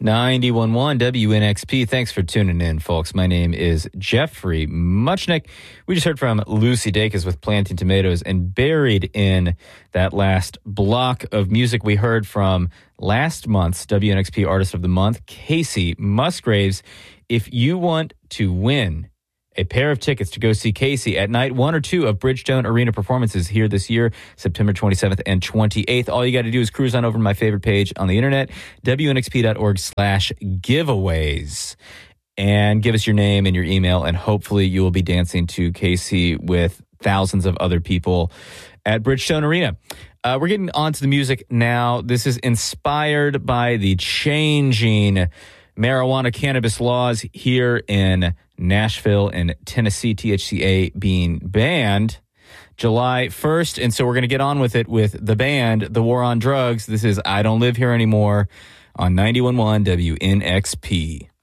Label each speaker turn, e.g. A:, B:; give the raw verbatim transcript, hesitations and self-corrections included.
A: ninety-one point one W N X P. Thanks for tuning in, folks. My name is Jeffrey Muchnick. We just heard from Lucy Dacus with Planting Tomatoes, and buried in that last block of music, we heard from last month's W N X P Artist of the Month, Kacey Musgraves. If you want to win a pair of tickets to go see Kacey at night one or two of Bridgestone Arena performances here this year, September twenty-seventh and twenty-eighth. All you got to do is cruise on over to my favorite page on the internet, W N X P dot org slash giveaways, and give us your name and your email, and hopefully you will be dancing to Kacey with thousands of other people at Bridgestone Arena. Uh, we're getting on to the music now. This is inspired by the changing marijuana cannabis laws here in Nashville and Tennessee, T H C A being banned July first. And so we're going to get on with it with the band, The War on Drugs. This is I Don't Live Here Anymore on ninety-one point one W N X P.